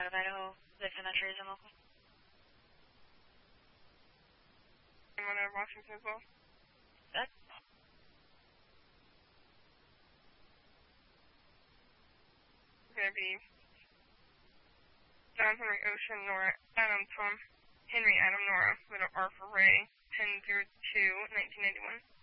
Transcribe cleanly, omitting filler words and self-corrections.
out of Idaho, live in that trade and local. And one out of Washington as well? That? Gonna be John Henry Ocean, Nora Adam Tom Henry Adam Nora, little R for Ray, 10/02/1991.